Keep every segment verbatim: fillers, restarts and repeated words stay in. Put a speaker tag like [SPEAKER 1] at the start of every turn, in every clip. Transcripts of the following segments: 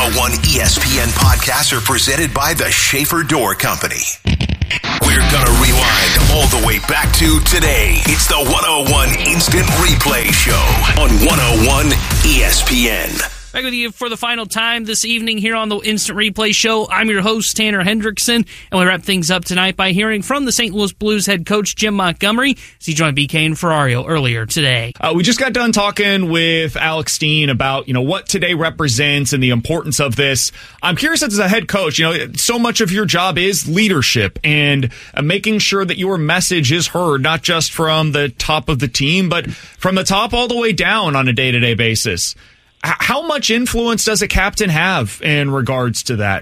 [SPEAKER 1] oh one E S P N podcasts are presented by the Schaefer Door Company. We're gonna rewind all the way back to today. It's the one oh one Instant Replay Show on one oh one E S P N.
[SPEAKER 2] Back with you for the final time this evening here on the Instant Replay Show. I'm your host, Tanner Hendrickson, and we wrap things up tonight by hearing from the Saint Louis Blues head coach, Jim Montgomery, as he joined B K and Ferrario earlier today.
[SPEAKER 3] Uh, we just got done talking with Alex Steen about, you know, what today represents and the importance of this. I'm curious, as a head coach, you know, so much of your job is leadership and uh, making sure that your message is heard, not just from the top of the team, but from the top all the way down on a day-to-day basis. How much influence does a captain have in regards to that?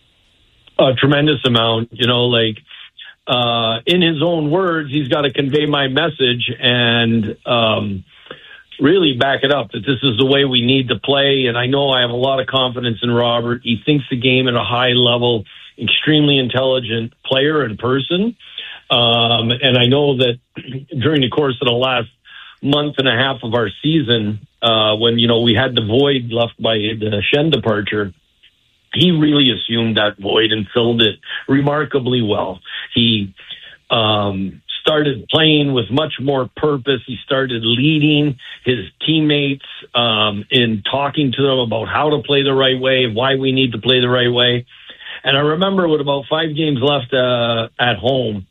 [SPEAKER 4] A tremendous amount. You know, like uh, in his own words, he's got to convey my message and um, really back it up that this is the way we need to play. And I know I have a lot of confidence in Robert. He thinks the game at a high level, extremely intelligent player and person. Um, and I know that during the course of the last month and a half of our season, uh, when, you know, we had the void left by the Schenn departure, he really assumed that void and filled it remarkably well. He um, started playing with much more purpose. He started leading his teammates um, in talking to them about how to play the right way, why we need to play the right way. And I remember with about five games left uh, at home,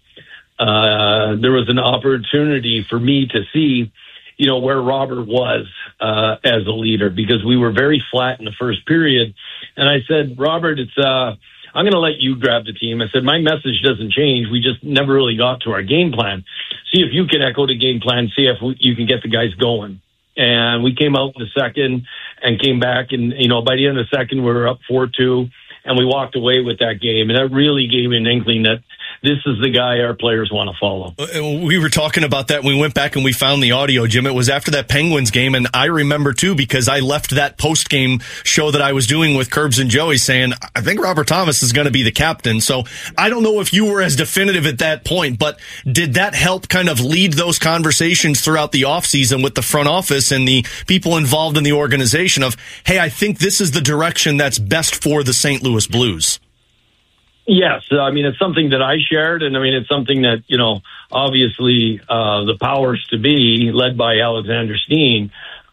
[SPEAKER 4] uh, there was an opportunity for me to see, you know, where Robert was uh, as a leader, because we were very flat in the first period. And I said, Robert, it's uh, I'm going to let you grab the team. I said, my message doesn't change. We just never really got to our game plan. See if you can echo the game plan. See if we, you can get the guys going. And we came out in the second and came back. And, you know, by the end of the second, we were up four two. And we walked away with that game. And that really gave me an inkling that this is the guy our players want to follow.
[SPEAKER 5] We were talking about that when we went back and we found the audio, Jim. It was after that Penguins game, and I remember, too, because I left that post-game show that I was doing with Curbs and Joey saying, I think Robert Thomas is going to be the captain. So I don't know if you were as definitive at that point, but did that help kind of lead those conversations throughout the offseason with the front office and the people involved in the organization of, hey, I think this is the direction that's best for the Saint Louis Blues?
[SPEAKER 4] Yes, I mean, it's something that I shared, and I mean, it's something that, you know, obviously uh, the powers to be, led by Alexander Steen,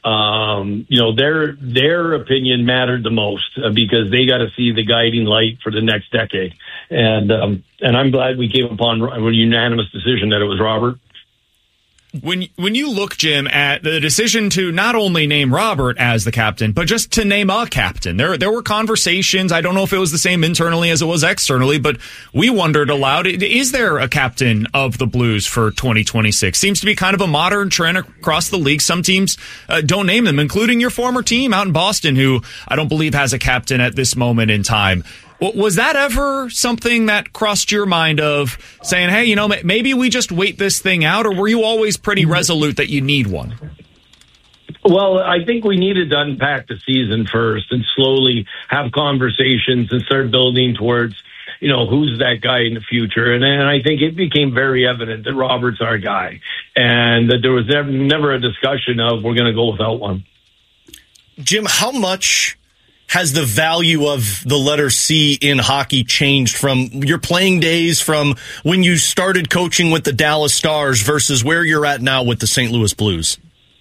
[SPEAKER 4] um, you know, their their opinion mattered the most uh, because they got to see the guiding light for the next decade. And um, and I'm glad we came upon a unanimous decision that it was Robert.
[SPEAKER 3] When when you look, Jim, at the decision to not only name Robert as the captain, but just to name a captain, there there were conversations. I don't know if it was the same internally as it was externally, but we wondered aloud, is there a captain of the Blues for twenty twenty-six? Seems to be kind of a modern trend across the league. Some teams uh, don't name them, including your former team out in Boston, who I don't believe has a captain at this moment in time. Was that ever something that crossed your mind of saying, hey, you know, maybe we just wait this thing out, or were you always pretty resolute that you need one?
[SPEAKER 4] Well, I think we needed to unpack the season first and slowly have conversations and start building towards, you know, who's that guy in the future. And, and I think it became very evident that Robert's our guy and that there was never, never a discussion of we're going to go without one.
[SPEAKER 5] Jim, how much has the value of the letter C in hockey changed from your playing days, from when you started coaching with the Dallas Stars versus where you're at now with the Saint Louis Blues?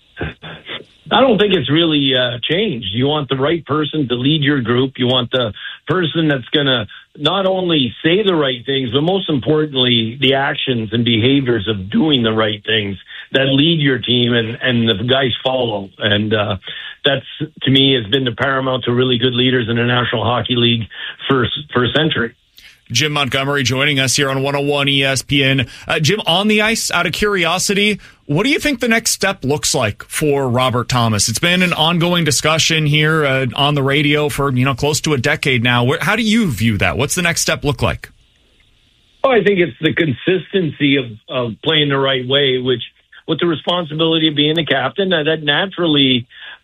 [SPEAKER 4] I don't think it's really uh, changed. You want the right person to lead your group. You want the person that's going to not only say the right things, but most importantly, the actions and behaviors of doing the right things that lead your team and, and the guys follow. And uh, that's, to me, has been the paramount to really good leaders in the National Hockey League for, for a century.
[SPEAKER 3] Jim Montgomery joining us here on one oh one E S P N. Uh, Jim, on the ice, out of curiosity, what do you think the next step looks like for Robert Thomas? It's been an ongoing discussion here uh, on the radio for, you know, close to a decade now. Where, how do you view that? What's the next step look like?
[SPEAKER 4] Oh, I think it's the consistency of, of playing the right way, which with the responsibility of being a captain, uh, that naturally,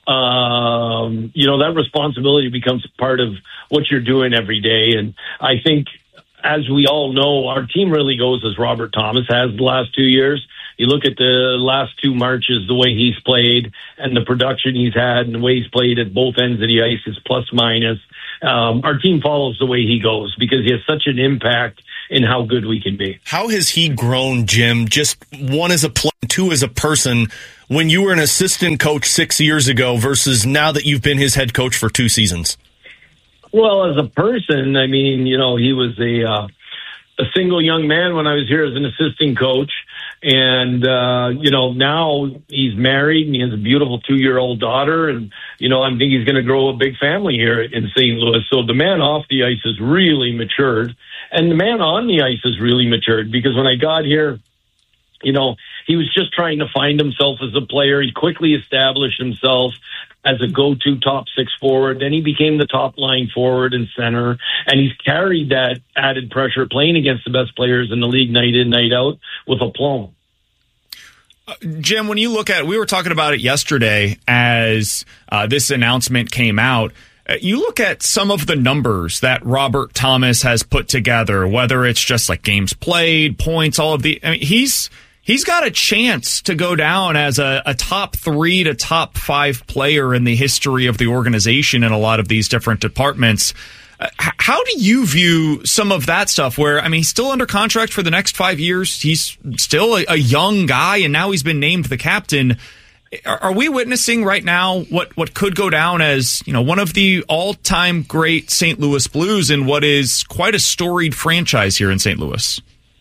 [SPEAKER 4] um, you know, that responsibility becomes part of what you're doing every day. And I think, as we all know, our team really goes as Robert Thomas has the last two years. You look at the last two marches, the way he's played and the production he's had and the way he's played at both ends of the ice, his plus minus. um, our team follows the way he goes because he has such an impact in how good we can be.
[SPEAKER 5] How has he grown, Jim? Just one as a player, two as a person, when you were an assistant coach six years ago versus now that you've been his head coach for two seasons?
[SPEAKER 4] Well, as a person, I mean, you know, he was a uh, a single young man when I was here as an assistant coach. And, uh, you know, now he's married and he has a beautiful two-year-old daughter. And, you know, I think he's going to grow a big family here in Saint Louis. So the man off the ice has really matured. And the man on the ice has really matured because when I got here, you know, he was just trying to find himself as a player. He quickly established himself as a go-to top six forward. Then he became the top line forward and center. And he's carried that added pressure playing against the best players in the league night in, night out with aplomb.
[SPEAKER 3] Uh, Jim, when you look at it, we were talking about it yesterday as uh, this announcement came out. Uh, you look at some of the numbers that Robert Thomas has put together, whether it's just like games played, points, all of the, I mean, he's, He's got a chance to go down as a, a top three to top five player in the history of the organization in a lot of these different departments. Uh, how do you view some of that stuff where, I mean, he's still under contract for the next five years. He's still a, a young guy, and now he's been named the captain. Are, are we witnessing right now what, what could go down as, you know, one of the all-time great Saint Louis Blues in what is quite a storied franchise here in Saint Louis?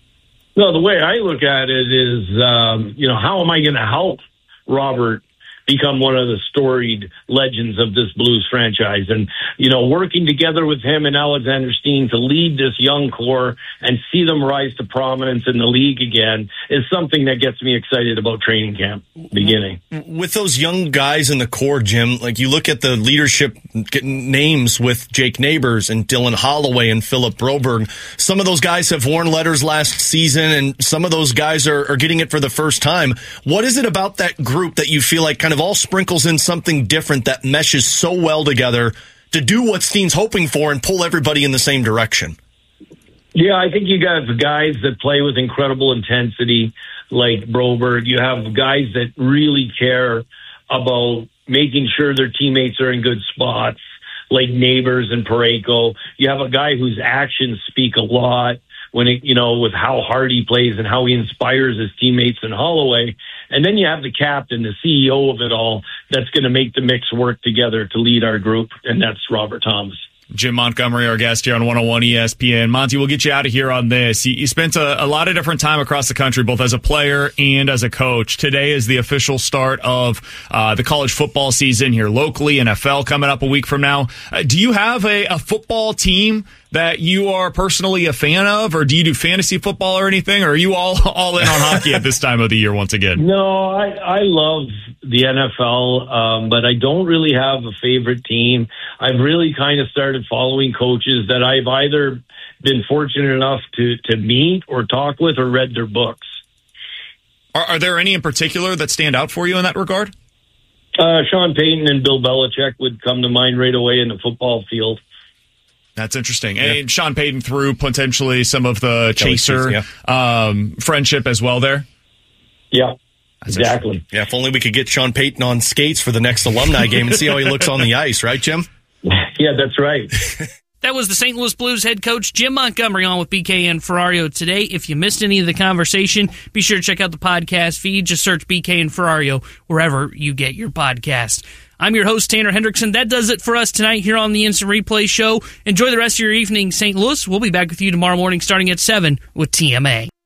[SPEAKER 4] No, the way I look at it is, um, you know, how am I going to help Robert become one of the storied legends of this Blues franchise? And, you know, working together with him and Alexander Steen to lead this young core and see them rise to prominence in the league again is something that gets me excited about training camp beginning.
[SPEAKER 5] With those young guys in the core, Jim, like you look at the leadership names with Jake Neighbors and Dylan Holloway and Philip Broberg. Some of those guys have worn letters last season, and some of those guys are, are getting it for the first time. What is it about that group that you feel like kind of all sprinkles in something different that meshes so well together to do what Steen's hoping for and pull everybody in the same direction?
[SPEAKER 4] Yeah, I think you got guys that play with incredible intensity like Broberg. You have guys that really care about making sure their teammates are in good spots like Neighbors and Parayko. You have a guy whose actions speak a lot when it, you know, with how hard he plays and how he inspires his teammates in Holloway. And then you have the captain, the C E O of it all, that's going to make the mix work together to lead our group, and that's Robert Thomas.
[SPEAKER 3] Jim Montgomery, our guest here on one oh one E S P N. Monty, we'll get you out of here on this. You, you spent a, a lot of different time across the country, both as a player and as a coach. Today is the official start of uh, the college football season here locally, N F L coming up a week from now. Uh, do you have a, a football team that you are personally a fan of, or do you do fantasy football or anything, or are you all, all in on hockey at this time of the year once again?
[SPEAKER 4] No, I, I love the N F L, um, but I don't really have a favorite team. I've really kind of started following coaches that I've either been fortunate enough to, to meet or talk with or read their books.
[SPEAKER 3] Are, are there any in particular that stand out for you in that regard?
[SPEAKER 4] Uh, Sean Payton and Bill Belichick would come to mind right away in the football field.
[SPEAKER 3] That's interesting. Yeah. And Sean Payton through potentially some of the Chaser
[SPEAKER 5] yeah.
[SPEAKER 3] um, friendship as well there?
[SPEAKER 4] Yeah, That's exactly.
[SPEAKER 5] Yeah, if only we could get Sean Payton on skates for the next alumni game and see how he looks on the ice, right, Jim?
[SPEAKER 4] Yeah, that's right.
[SPEAKER 2] That was the Saint Louis Blues head coach Jim Montgomery on with B K and Ferrario today. If you missed any of the conversation, be sure to check out the podcast feed. Just search B K and Ferrario wherever you get your podcast. I'm your host, Tanner Hendrickson. That does it for us tonight here on the Instant Replay Show. Enjoy the rest of your evening, Saint Louis. We'll be back with you tomorrow morning starting at seven with T M A.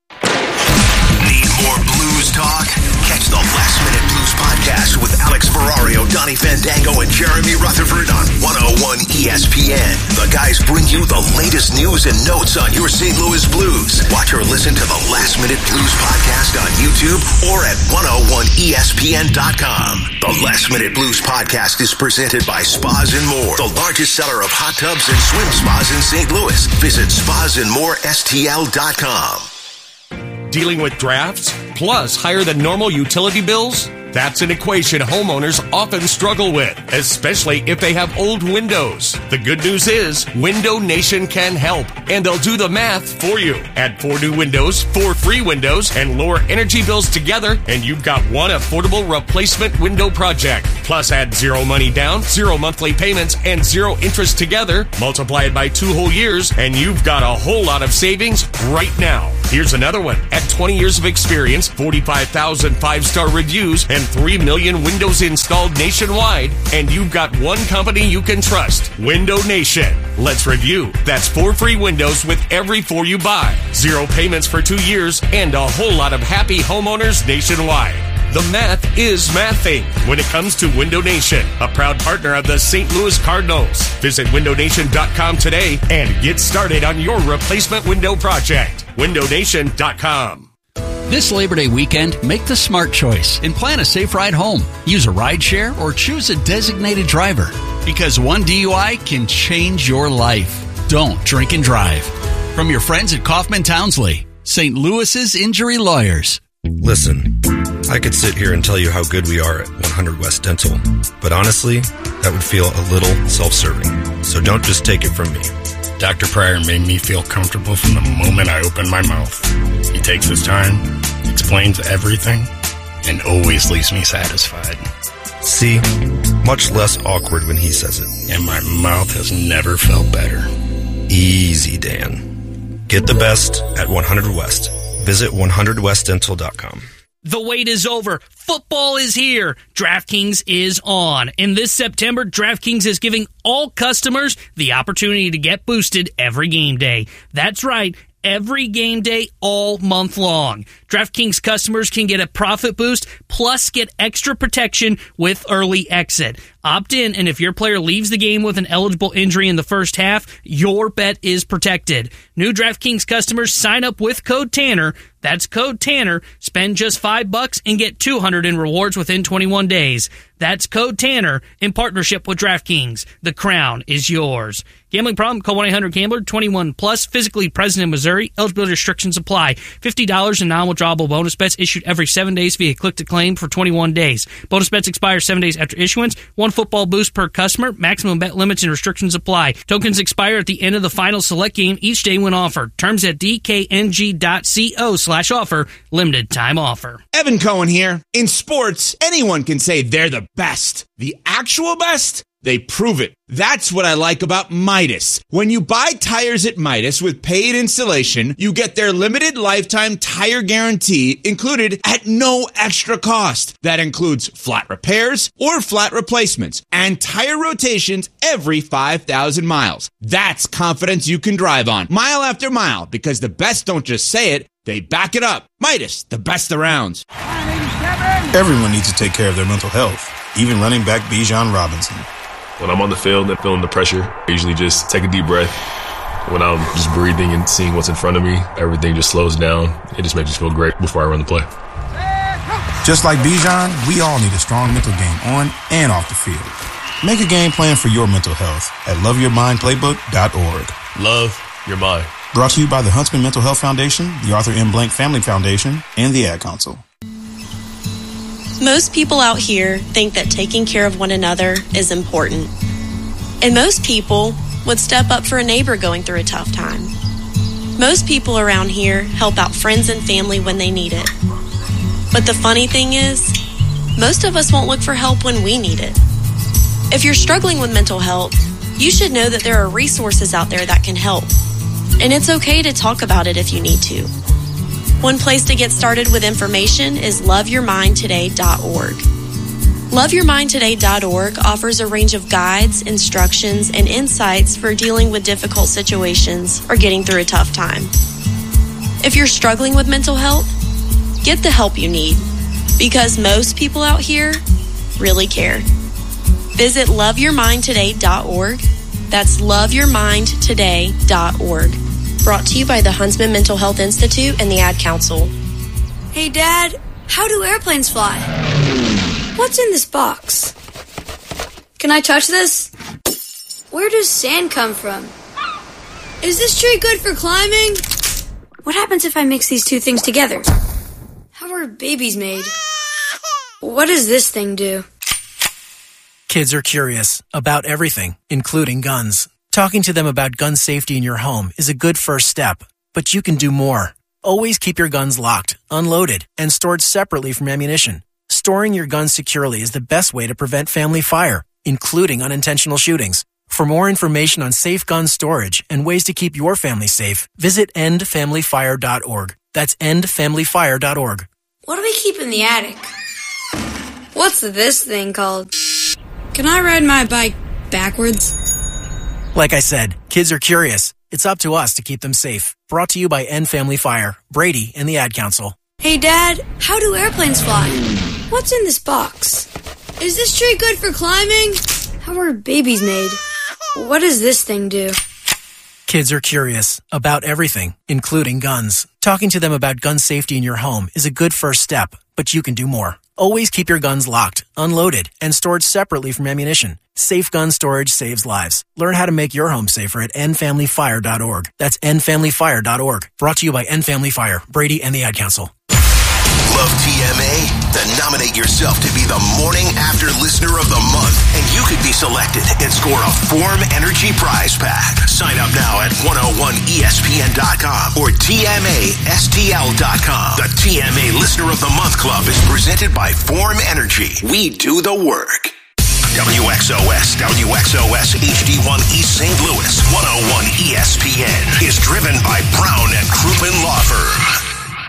[SPEAKER 1] Need more blues talk? Catch the Last Minute Blues podcast with Alex Ferrario, Donnie Fandango, and Jeremy Rutherford on one oh one E S P N. The guys bring you the latest news and notes on your Saint Louis Blues. Watch or listen to the Last Minute Blues podcast on YouTube or at one oh one E S P N dot com. The Last Minute Blues podcast is presented by Spas and More, the largest seller of hot tubs and swim spas in Saint Louis. Visit spas and more S T L dot com.
[SPEAKER 6] Dealing with drafts, plus higher than normal utility bills? That's an equation homeowners often struggle with, especially if they have old windows. The good news is Window Nation can help, and they'll do the math for you. Add four new windows, four free windows, and lower energy bills together, and you've got one affordable replacement window project. Plus, add zero money down, zero monthly payments, and zero interest together. Multiply it by two whole years, and you've got a whole lot of savings right now. Here's another one. At twenty years of experience, forty-five thousand five-star reviews, and three million windows installed nationwide, and you've got one company you can trust, Window Nation. Let's review. That's four free windows with every four you buy, zero payments for two years, and a whole lot of happy homeowners nationwide. The math is mathing when it comes to Window Nation, a proud partner of the Saint Louis Cardinals. Visit window nation dot com today and get started on your replacement window project. window nation dot com.
[SPEAKER 7] This Labor Day weekend, make the smart choice and plan a safe ride home. Use a rideshare or choose a designated driver, because one D U I can change your life. Don't drink and drive. From your friends at Kaufman Townsley, Saint Louis's injury lawyers.
[SPEAKER 8] Listen, I could sit here and tell you how good we are at one hundred West Dental, but honestly, that would feel a little self-serving. So don't just take it from me.
[SPEAKER 9] Doctor Pryor made me feel comfortable from the moment I opened my mouth. He takes his time, explains everything, and always leaves me satisfied.
[SPEAKER 8] See? Much less awkward when he says it.
[SPEAKER 9] And my mouth has never felt better.
[SPEAKER 8] Easy, Dan. Get the best at one hundred West. Visit one hundred west dental dot com.
[SPEAKER 2] The wait is over. Football is here. DraftKings is on. And this September, DraftKings is giving all customers the opportunity to get boosted every game day. That's right. Every game day, all month long. DraftKings customers can get a profit boost, plus get extra protection with early exit. Opt in, and if your player leaves the game with an eligible injury in the first half, your bet is protected. New DraftKings customers sign up with code Tanner. That's code Tanner. Spend just five bucks and get two hundred in rewards within twenty-one days. That's code Tanner in partnership with DraftKings. The crown is yours. Gambling problem? Call one eight hundred gambler, twenty-one plus, physically present in Missouri. Eligibility restrictions apply. fifty dollars in non-withdrawable bonus bets issued every seven days via click-to-claim for twenty-one days. Bonus bets expire seven days after issuance. One football boost per customer. Maximum bet limits and restrictions apply. Tokens expire at the end of the final select game each day when offered. Terms at d k n g dot co slash offer. Limited time offer.
[SPEAKER 10] Evan Cohen here. In sports, anyone can say they're the best. The actual best? They prove it. That's what I like about Midas. When you buy tires at Midas with paid installation, you get their limited lifetime tire guarantee included at no extra cost. That includes flat repairs or flat replacements and tire rotations every five thousand miles. That's confidence you can drive on mile after mile, because the best don't just say it, they back it up. Midas, the best around.
[SPEAKER 11] Everyone needs to take care of their mental health, even running back Bijan Robinson.
[SPEAKER 12] When I'm on the field and feeling the pressure, I usually just take a deep breath. When I'm just breathing and seeing what's in front of me, everything just slows down. It just makes me feel great before I run the play.
[SPEAKER 11] Just like Bijan, we all need a strong mental game on and off the field. Make a game plan for your mental health at love your mind playbook dot org.
[SPEAKER 12] Love your mind.
[SPEAKER 11] Brought to you by the Huntsman Mental Health Foundation, the Arthur M. Blank Family Foundation, and the Ad Council.
[SPEAKER 13] Most people out here think that taking care of one another is important. And most people would step up for a neighbor going through a tough time. Most people around here help out friends and family when they need it. But the funny thing is, most of us won't look for help when we need it. If you're struggling with mental health, you should know that there are resources out there that can help. And it's okay to talk about it if you need to. One place to get started with information is love your mind today dot org. love your mind today dot org offers a range of guides, instructions, and insights for dealing with difficult situations or getting through a tough time. If you're struggling with mental health, get the help you need, because most people out here really care. Visit love your mind today dot org. That's love your mind today dot org. Brought to you by the Huntsman Mental Health Institute and the Ad Council.
[SPEAKER 14] Hey, Dad, how do airplanes fly? What's in this box? Can I touch this? Where does sand come from? Is this tree good for climbing? What happens if I mix these two things together? How are babies made? What does this thing do?
[SPEAKER 15] Kids are curious about everything, including guns. Talking to them about gun safety in your home is a good first step, but you can do more. Always keep your guns locked, unloaded, and stored separately from ammunition. Storing your guns securely is the best way to prevent family fire, including unintentional shootings. For more information on safe gun storage and ways to keep your family safe, visit end family fire dot org. That's end family fire dot org.
[SPEAKER 14] What do we keep in the attic? What's this thing called? Can I ride my bike backwards?
[SPEAKER 15] Like I said, kids are curious. It's up to us to keep them safe. Brought to you by End Family Fire, Brady, and the Ad Council.
[SPEAKER 14] Hey, Dad, how do airplanes fly? What's in this box? Is this tree good for climbing? How are babies made? What does this thing do?
[SPEAKER 15] Kids are curious about everything, including guns. Talking to them about gun safety in your home is a good first step, but you can do more. Always keep your guns locked, unloaded, and stored separately from ammunition. Safe gun storage saves lives. Learn how to make your home safer at end family fire dot org. That's end family fire dot org. Brought to you by End Family Fire, Brady, and the Ad Council.
[SPEAKER 1] Love T M A? Then nominate yourself to be the Morning After Listener of the Month, and you could be selected and score a Form Energy prize pack. Sign up now at one oh one E S P N dot com or T M A S T L dot com. The T M A Listener of the Month Club is presented by Form Energy. We do the work. W X O S, W X O S H D one East Saint Louis, one oh one E S P N is driven by Brown and Crouppen Law Firm.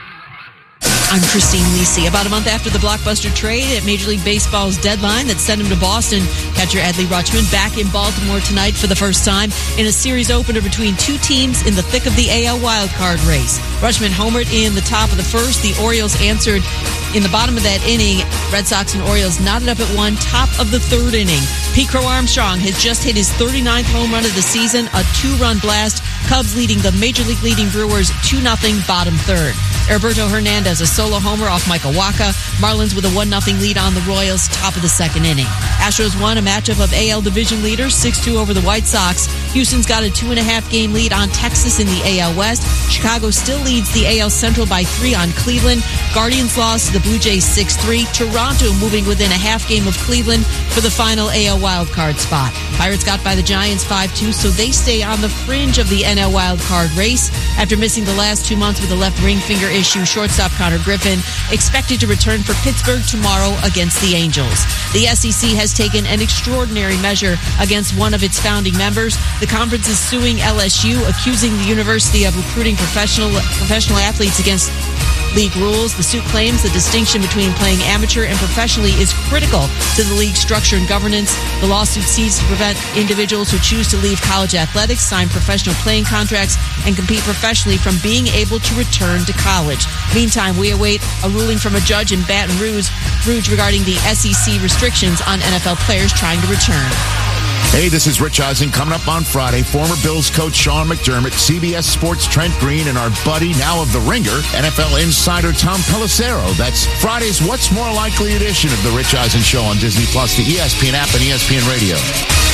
[SPEAKER 16] I'm Christine Lisi. About a month after the blockbuster trade at Major League Baseball's deadline that sent him to Boston, catcher Adley Rutschman back in Baltimore tonight for the first time in a series opener between two teams in the thick of the A L wildcard race. Rutschman homered in the top of the first. The Orioles answered in the bottom of that inning. Red Sox and Orioles knotted up at one, top of the third inning. Pete Crow Armstrong has just hit his thirty-ninth home run of the season, a two-run blast. Cubs leading the Major League leading Brewers two nothing bottom third. Alberto Hernandez, a solo homer off Michael Wacha. Marlins with a one nothing lead on the Royals, top of the second inning. Astros won a matchup of A L division leaders, six two over the White Sox. Houston's got a two and a half game lead on Texas in the A L West. Chicago still leads the A L Central by three on Cleveland. Guardians lost to the Blue Jays six three. Toronto moving within a half game of Cleveland for the final A L wildcard spot. Pirates got by the Giants five two, so they stay on the fringe of the N L wildcard race. After missing the last two months with a left ring finger issue, shortstop Connor Griffin expected to return for Pittsburgh tomorrow against the Angels. The S E C has taken an extraordinary measure against one of its founding members. The conference is suing L S U, accusing the university of recruiting professional professional athletes against league rules. The suit claims the distinction between playing amateur and professionally is critical to the league structure and governance. The lawsuit seeks to prevent individuals who choose to leave college athletics, sign professional playing contracts, and compete professionally from being able to return to college. Meantime, we await a ruling from a judge in Baton Rouge, Rouge regarding the S E C restrictions on N F L players trying to return.
[SPEAKER 17] Hey, this is Rich Eisen. Coming up on Friday, former Bills coach Sean McDermott, C B S Sports Trent Green, and our buddy, now of The Ringer, N F L insider Tom Pelissero. That's Friday's What's More Likely edition of The Rich Eisen Show on Disney Plus, the E S P N app, and E S P N Radio.